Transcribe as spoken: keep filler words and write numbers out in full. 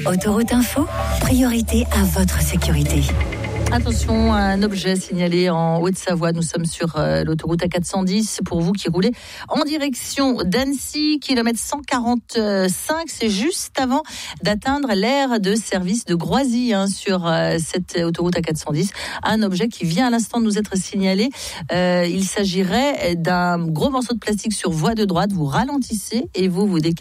Autoroute Info, priorité à votre sécurité. Attention, un objet signalé en Haute-Savoie. Nous sommes sur euh, l'autoroute A quatre cent dix. Pour vous qui roulez en direction d'Annecy, kilomètre cent quarante-cinq, c'est juste avant d'atteindre l'aire de service de Groisy hein, sur euh, cette autoroute A quatre cent dix. Un objet qui vient à l'instant de nous être signalé. Euh, il s'agirait d'un gros morceau de plastique sur voie de droite. Vous ralentissez et vous vous décalez